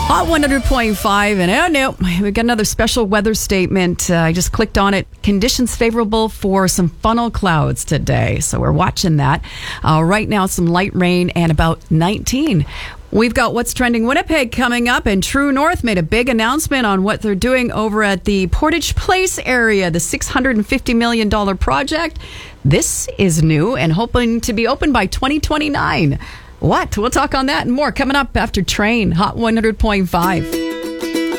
Hot 100.5, and oh no, we got another special weather statement. I just clicked on it. Conditions favorable for some funnel clouds today, so we're watching that. Right now, some light rain and about 19. We've got What's Trending Winnipeg coming up, and True North made a big announcement on what they're doing over at the Portage Place area, the $650 million project. This is new and hoping to be open by 2029. What? We'll talk on that and more coming up after Train, Hot 100.5.